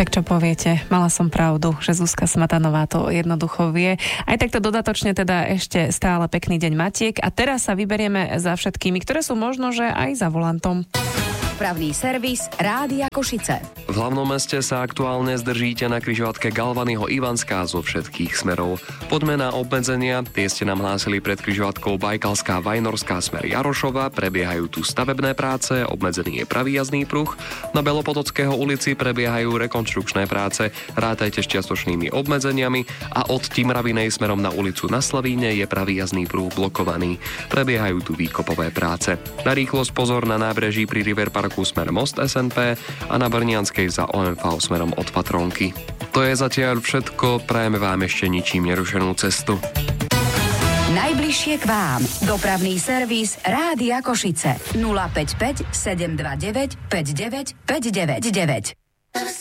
Tak čo poviete, mala som pravdu, že Zuzka Smatanová to jednoducho vie. Aj takto dodatočne teda ešte stále pekný deň Matiek a teraz sa vyberieme za všetkými, ktoré sú možno, že aj za volantom. Dopravný servis Rádia Košice. V hlavnom meste sa aktuálne zdržíte na križovatke Galvanyho Ivanská zo všetkých smerov. Poďme na obmedzenia. Tie ste nám hlásili pred križovatkou Bajkalská Vajnorská smer Jarošova. Prebiehajú tu stavebné práce, obmedzený je pravý jazdný pruh. Na Belopotockého ulici prebiehajú rekonštrukčné práce. Rátajte s čiastočnými obmedzeniami a od Timravinej smerom na ulicu na Slavíne je pravý jazdný pruh blokovaný. Prebiehajú tu výkopové práce. Na rýchlosť pozor na nábreží pri River Parku smer Most SNP a na Brnianskej za OMV smerom od Patrónky. To je zatiaľ všetko, prajeme vám ešte ničím nerušenú cestu. Najbližšie k vám. Dopravný servis Rádia Košice 055 729 59 599.